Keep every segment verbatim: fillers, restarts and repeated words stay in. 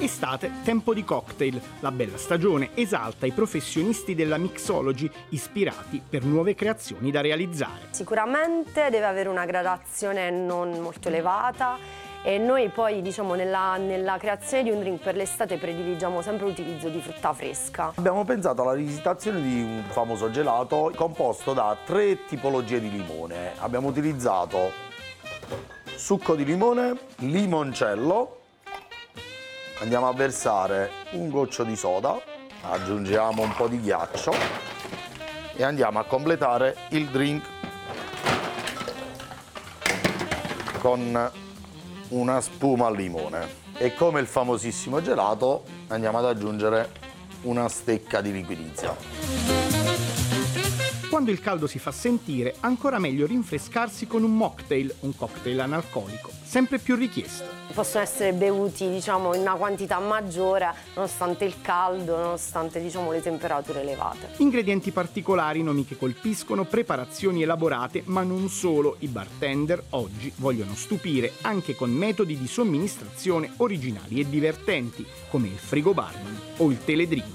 Estate, tempo di cocktail. La bella stagione esalta i professionisti della mixology, ispirati per nuove creazioni da realizzare. Sicuramente deve avere una gradazione non molto elevata e noi poi diciamo nella, nella creazione di un drink per l'estate prediligiamo sempre l'utilizzo di frutta fresca. Abbiamo pensato alla rivisitazione di un famoso gelato composto da tre tipologie di limone. Abbiamo utilizzato succo di limone, limoncello. Andiamo a versare un goccio di soda, aggiungiamo un po' di ghiaccio e andiamo a completare il drink con una spuma al limone. E come il famosissimo gelato andiamo ad aggiungere una stecca di liquidizia. Quando il caldo si fa sentire, ancora meglio rinfrescarsi con un mocktail, un cocktail analcolico, sempre più richiesto. Possono essere bevuti diciamo in una quantità maggiore nonostante il caldo, nonostante diciamo le temperature elevate. Ingredienti particolari, nomi che colpiscono, preparazioni elaborate, ma non solo. I bartender oggi vogliono stupire anche con metodi di somministrazione originali e divertenti, come il frigo barman o il teledrink.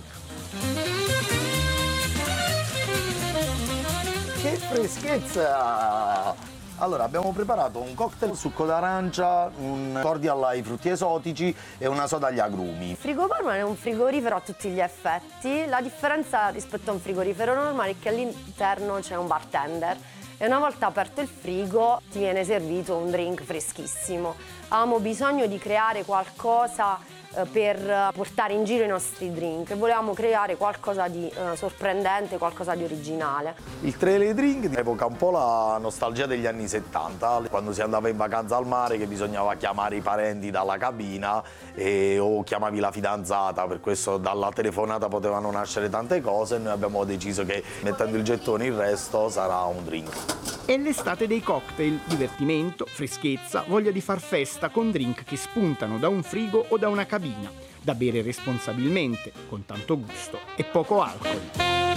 Che freschezza! Allora, abbiamo preparato un cocktail succo d'arancia, un cordial ai frutti esotici e una soda agli agrumi. Il frigo barman è un frigorifero a tutti gli effetti. La differenza rispetto a un frigorifero normale è che all'interno c'è un bartender e una volta aperto il frigo ti viene servito un drink freschissimo. Avevamo bisogno di creare qualcosa per portare in giro i nostri drink e volevamo creare qualcosa di eh, sorprendente, qualcosa di originale. Il teledrink evoca un po' la nostalgia degli anni settanta, quando si andava in vacanza al mare che bisognava chiamare i parenti dalla cabina e, o chiamavi la fidanzata, per questo dalla telefonata potevano nascere tante cose e noi abbiamo deciso che mettendo il gettone il resto sarà un drink. È l'estate dei cocktail, divertimento, freschezza, voglia di far festa con drink che spuntano da un frigo o da una cabina, da bere responsabilmente, con tanto gusto e poco alcol.